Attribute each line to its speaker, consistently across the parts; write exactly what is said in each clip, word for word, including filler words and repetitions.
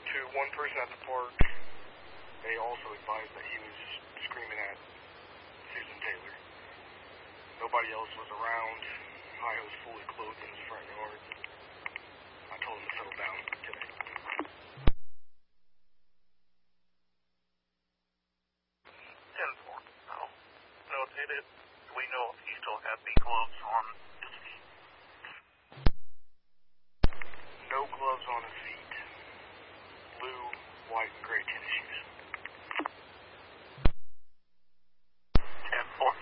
Speaker 1: spoke to one person at the park. They also advised that he was screaming at Susan Taylor. Nobody else was around. Hi was fully clothed in his front yard. I told him to settle down today.
Speaker 2: ten four. No. Notated. Do we know if he still had the gloves on his feet?
Speaker 1: No gloves on his feet. Blue, white, and gray tennis shoes.
Speaker 2: ten four.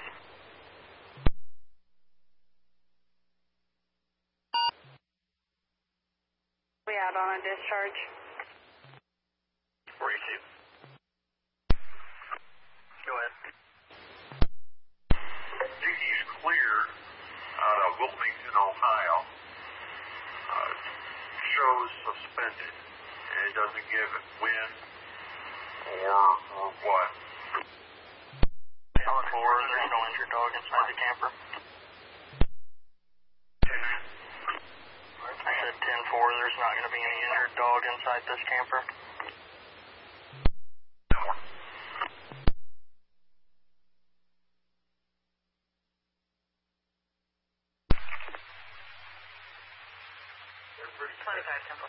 Speaker 3: We out on a discharge.
Speaker 2: Receive. Go ahead.
Speaker 4: Duty's cleared out of Wilmington, Ohio. Uh, shows suspended. And it doesn't give it when or, or what.
Speaker 2: ten four, there's no injured dog inside the camper. I said ten four, there's not going to be any injured dog inside this camper.
Speaker 3: twenty-five, ten